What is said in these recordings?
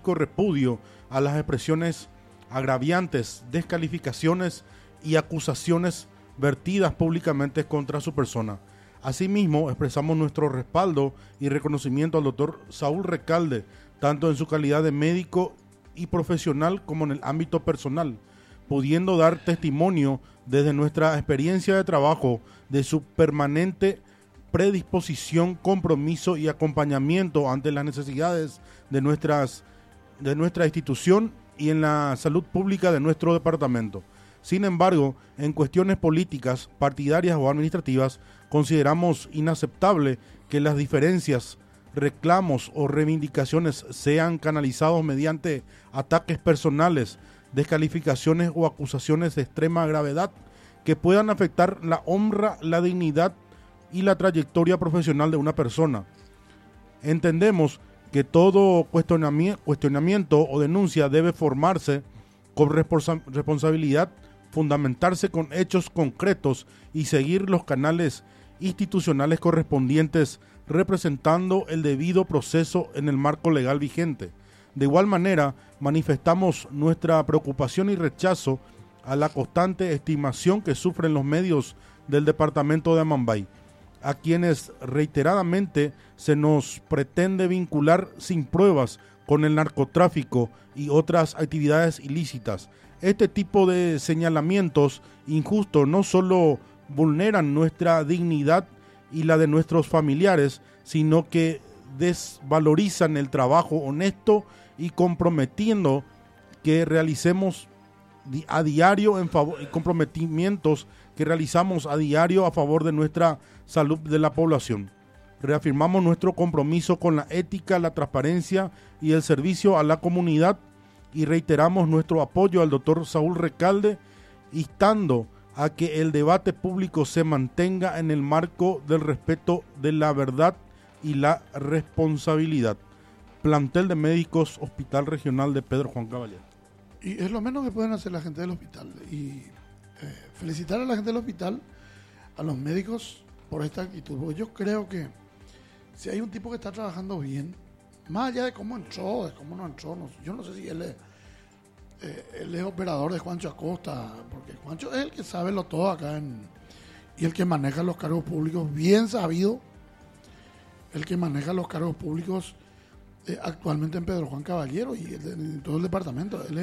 enérgico repudio a las expresiones agraviantes, descalificaciones y acusaciones vertidas públicamente contra su persona. Asimismo, expresamos nuestro respaldo y reconocimiento al doctor Saúl Recalde, tanto en su calidad de médico y profesional como en el ámbito personal, pudiendo dar testimonio desde nuestra experiencia de trabajo de su permanente predisposición, compromiso y acompañamiento ante las necesidades de nuestra institución y en la salud pública de nuestro departamento. Sin embargo, en cuestiones políticas, partidarias o administrativas, consideramos inaceptable que las diferencias, reclamos o reivindicaciones sean canalizados mediante ataques personales, descalificaciones o acusaciones de extrema gravedad que puedan afectar la honra, la dignidad y la trayectoria profesional de una persona. Entendemos que todo cuestionamiento o denuncia debe formarse con responsabilidad, fundamentarse con hechos concretos y seguir los canales institucionales correspondientes, representando el debido proceso en el marco legal vigente. De igual manera, manifestamos nuestra preocupación y rechazo a la constante estimación que sufren los medios del departamento de Amambay, a quienes reiteradamente se nos pretende vincular sin pruebas con el narcotráfico y otras actividades ilícitas. Este tipo de señalamientos injustos no solo vulneran nuestra dignidad y la de nuestros familiares, sino que desvalorizan el trabajo honesto y comprometiendo que realicemos a diario en favor, y comprometimientos que realizamos a diario a favor de nuestra salud de la población. Reafirmamos nuestro compromiso con la ética, la transparencia y el servicio a la comunidad y reiteramos nuestro apoyo al doctor Saúl Recalde, instando a que el debate público se mantenga en el marco del respeto de la verdad y la responsabilidad. Plantel de médicos, Hospital Regional de Pedro Juan Caballero. Y es lo menos que pueden hacer la gente del hospital. Y felicitar a la gente del hospital, a los médicos, por esta actitud. Porque yo creo que si hay un tipo que está trabajando bien, más allá de cómo entró, de cómo no entró, yo no sé si él es operador de Juancho Acosta, porque Juancho es el que sabe lo todo acá y el que maneja los cargos públicos, bien sabido, el que maneja los cargos públicos actualmente en Pedro Juan Caballero y en todo el departamento. Él es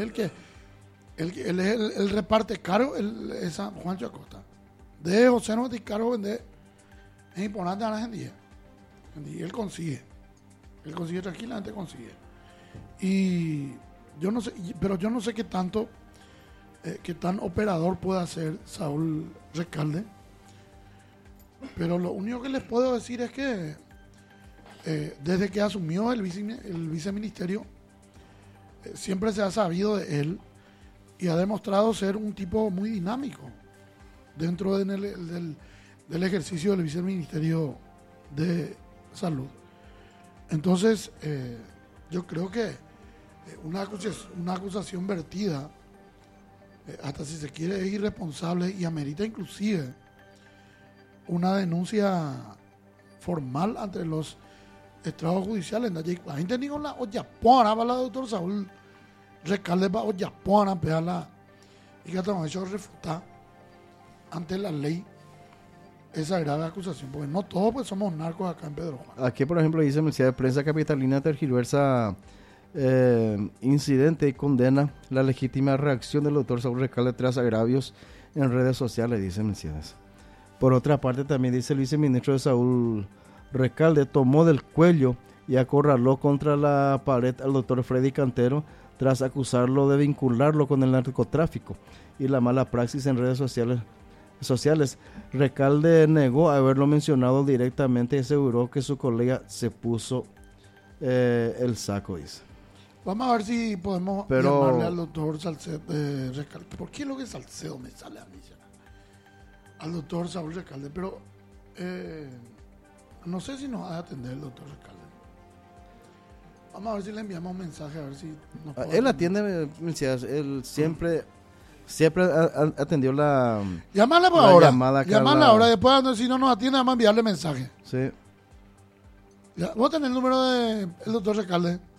el reparte cargo, es Juancho Acosta. De José no te cargo vender es importante a la gente. Y él consigue tranquilamente, consigue. Y yo no sé, pero yo no sé qué tan operador puede hacer Saúl Recalde. Pero lo único que les puedo decir es que desde que asumió el viceministerio, siempre se ha sabido de él y ha demostrado ser un tipo muy dinámico dentro del ejercicio del viceministerio de Salud. Entonces, yo creo que una acusación vertida, hasta si se quiere, es irresponsable y amerita inclusive una denuncia formal ante los estrados judiciales. La gente dijo la Oyapona para la doctor Saúl Recalde para Oyapona, pegarla y que hemos hecho refutar ante la ley esa grave acusación, porque no todos pues somos narcos acá en Pedro Juan. Aquí, por ejemplo, dice Universidad de Prensa Capitalina tergiversa incidente y condena la legítima reacción del doctor Saúl Recalde tras agravios en redes sociales, dice Mercedes. Por otra parte, también dice el viceministro de Saúl Recalde tomó del cuello y acorraló contra la pared al doctor Freddy Cantero tras acusarlo de vincularlo con el narcotráfico y la mala praxis en redes sociales. Recalde negó haberlo mencionado directamente y aseguró que su colega se puso el saco, dice. Vamos a ver si podemos llamarle al doctor Recalde. ¿Por qué lo que Salcedo me sale a mí? Al doctor Saúl Recalde, pero no sé si nos va a atender el doctor Recalde. Vamos a ver si le enviamos un mensaje, a ver si nos puede él atiende, él siempre atendió la llámale por ahora, llámale ahora, después si no nos atiende vamos a enviarle mensaje. Sí. ¿Vos tenés el número del doctor Recalde?